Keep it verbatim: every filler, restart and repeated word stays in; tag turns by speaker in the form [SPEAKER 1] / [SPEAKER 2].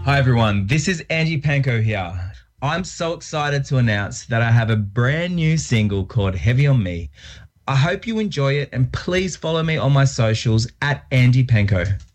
[SPEAKER 1] Hi everyone, this is Angie Panko here. I'm so excited to announce that I have a brand new single called Heavy on Me. I hope you enjoy it and please follow me on my socials at Andy Panko.